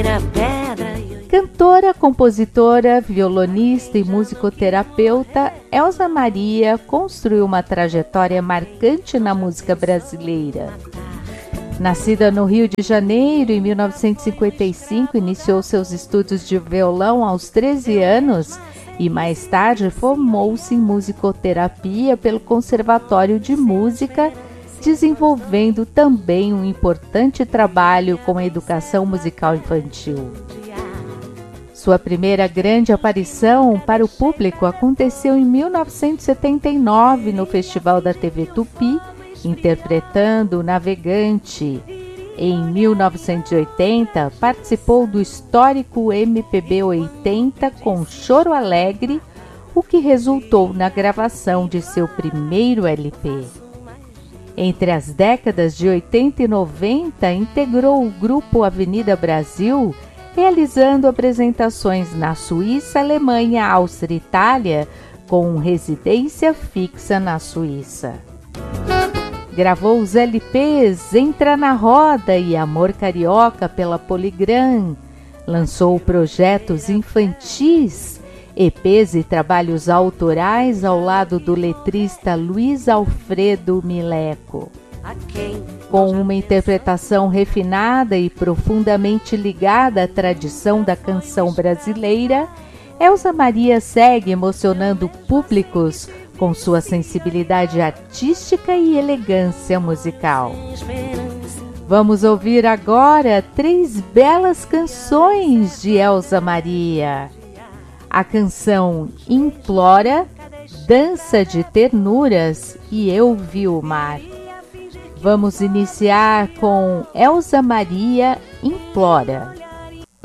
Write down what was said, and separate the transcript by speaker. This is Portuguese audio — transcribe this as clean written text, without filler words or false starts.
Speaker 1: Cantora, compositora, violonista e musicoterapeuta, Elza Maria construiu uma trajetória marcante na música brasileira. Nascida no Rio de Janeiro em 1955, iniciou seus estudos de violão aos 13 anos e mais tarde formou-se em musicoterapia pelo Conservatório de Música, desenvolvendo também um importante trabalho com a educação musical infantil. Sua primeira grande aparição para o público aconteceu em 1979 no Festival da TV Tupi, interpretando O Navegante. Em 1980, participou do histórico MPB 80 com Choro Alegre, o que resultou na gravação de seu primeiro LP. Entre as décadas de 80 e 90, integrou o grupo Avenida Brasil, realizando apresentações na Suíça, Alemanha, Áustria e Itália, com residência fixa na Suíça. Gravou os LPs Entra na Roda e Amor Carioca pela Polygram, lançou projetos infantis, EPs e trabalhos autorais ao lado do letrista Luiz Alfredo Mileco. Com uma interpretação refinada e profundamente ligada à tradição da canção brasileira, Elza Maria segue emocionando públicos com sua sensibilidade artística e elegância musical. Vamos ouvir agora 3 belas canções de Elza Maria. A canção Implora, Dança de Ternuras e Eu Vi o Mar. Vamos iniciar com Elza Maria Implora.